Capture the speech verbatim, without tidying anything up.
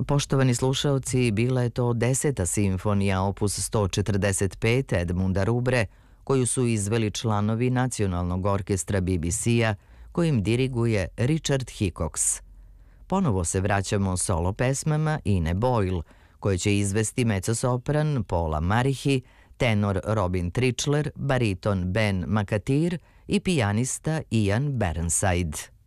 Poštovani slušaoci, bila je to deseta simfonija opus sto četrdeset pet Edmunda Rubre, koju su izveli članovi Nacionalnog orkestra B B C-a, kojim diriguje Richard Hickox. Ponovo se vraćamo solo pesmama Ine Boyle, koje će izvesti mezzosopran Paula Marihi, tenor Robin Trichler, bariton Ben McAteer i pijanista Ian Burnside.